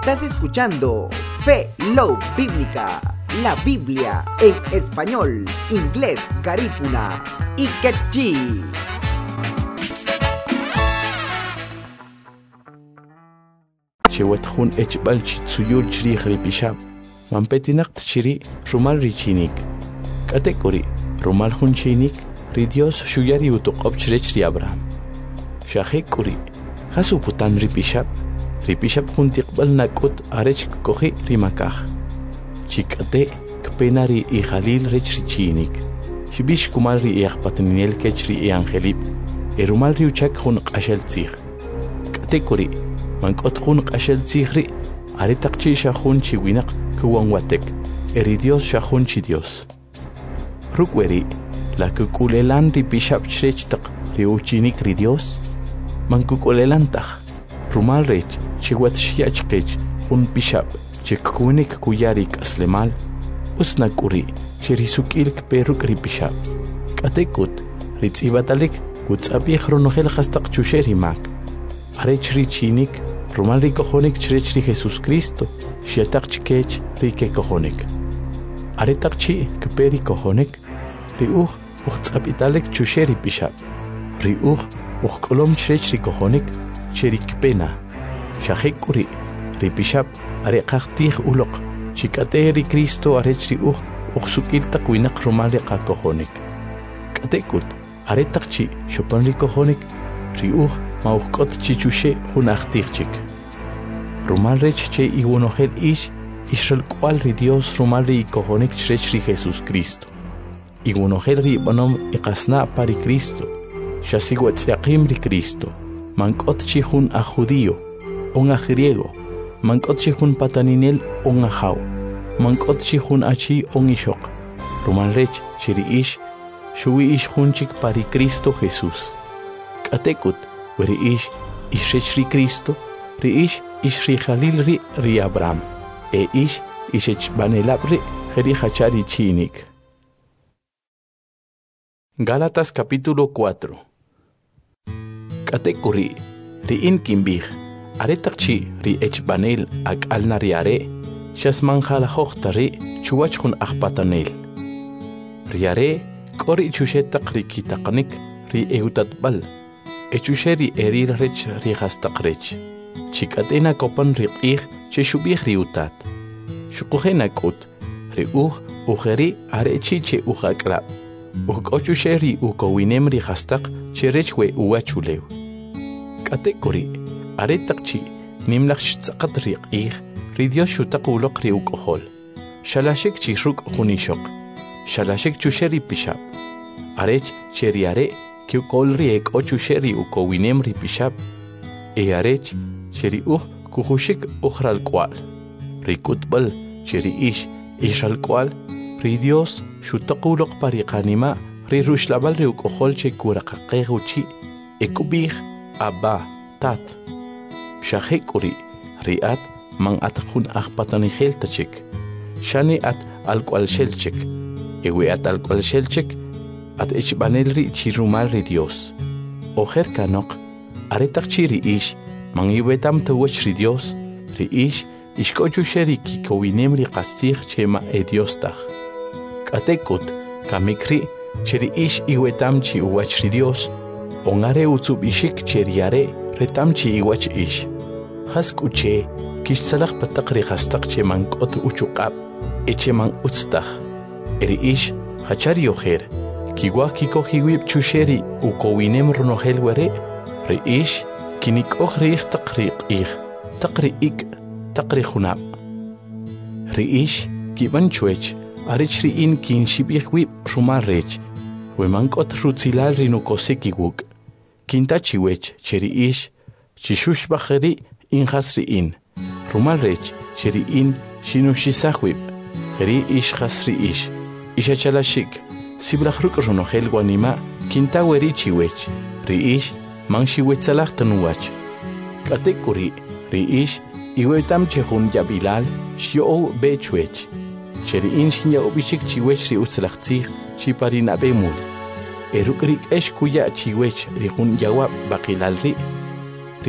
Estás escuchando Fe Love Bíblica, la Biblia en español, inglés, garífuna y quechí. Chewet hun echbal chitsuyul chri khripishab. Mampetinak tchiri rumal richinik. Katekori rumal hun chinik ri Dios shuyari utuqob chri Abraham. Shahekuri hasu putan ripishab. Ripishab hun tiqbal nakut arech kohi rimakah. Chikate kpenari I Khalil rech richinik. Shibish kumal ri iaqpatninel kechri angelip. Erumal ri uchak hun qashel tsir. Katekori Mankot hun qashel tsihri, aritak chi shahun chi winak kuwan watek, eri Dios shahun chi Dios. Rukweri, la kukulelan ri bishap chrechtak ri uchinik ri Dios, mankukulelan tak, rumal rech, chi wat shiachkech, hun bishap, chi kukunik kuyarik aslemal, usnak uri, chi risukilk peruk ri bishap. Katekut, ritz ibatalik, kutsabih runohel hastak chusheri mak. Arech ri chinik, rumal ri kojonik chrech ri Jesus Cristo, shetak chikech ri ke kojonik. Aretak chi kperi kojonik, ri tzapitalik chusheri bishap. Ri kolom chrech ri kojonik, cheri kpena. Shahek uri, ri bishap, arekakhtih ulok, chikate ri Cristo arech ri sukil takwinak rumal ri ka kojonik. Katekut, aretak chi shopan ri kojonik, ri Mauhkot chichushe hun achtichik. Rumal rech che iwonohel Israel cual ri Dios rumal ri kohonik chrech ri Jesus Cristo. Iwonohel ri bonom iqasna pari Cristo. Shasiwet yaqim ri Cristo. Mankot chi hun a judío, un a griego. Mankot chi hun pataninel un a jau. Mankot chi hun a chi un ishok. Rumal rech chiri shui hun chik pari Cristo Jesús. Katekut Weri ishech Cristo, ri ri Khalil ri Abraham, ishech banelab ri hachari chinik. Gálatas capítulo 4. Katekuri, ri kimbih, aretakchi ri banel ak alnariare, shasman halahochtari chuachun akpatanel. Riare, kori chushetak ri kitakanik ri eutatbal. Echusheri erir rech rigastak rech. Chikatena kopan riqih che shubih riutat. Shukuhena kot. Ugeri arechi che uhaklab. Ukochusheri ukowinem rigastak che rechwe uachulew. Katekori aretakchi nimlach tsakat riqih ridios shutakulok riukohol. Shalashik chishruk hunishok. Shalashik chusheri pishab. Arech cheriare que kolri ek ochu sheri ukowinem ri pishab arech sheri kuhushik ukhral kwal ri kutbal sheri ishal kwal ri Dios shutaqulok pariqanima ri rushlabal ri ukohol che kuraqaqeguchi ekubih abba tat shahekuri riat man atkun akhpatani heltachik shani at alkwal shelchik ewe at alkwal shelchik at echbanel ri chirumal ri Dios. Ojer kanok, aretak chiri mangiwetam tawach ri Dios, ri ishkochu sheri kikowinem ri qastig chema Dios tach. Katekut, kamikri, cheri iwetam chi uwach ri Dios, ongare utsub ishik cheriare, retam chi iwach Haskuche, kishsalach patak ri qastak cheman kot uchuqab, echeman utstach. Eri hachari ojer, Kiwa kiko hiwib chusheri ukowinem runohel were ri kinik rih taqri khunab ri kiban chuech arich ri kin shibih wib rumal rech wemankot rutzilal rinukoseki wuk kinta chiwech cheri chishush bajeri has ri rumal rech cheri shinushisahwib ri hasri ishachalashik Sibrachruk runohel guanima, kinta werichiwech, ri manshiwetsalach tanuwach. Katekuri, ri iwetam chehun yabilal, shio bechuech. Cheri shinya obishik chiwech ri utsalachtzig, chiparina bemul. Erukrik kuya chiwech ri hun yawab bakilal ri,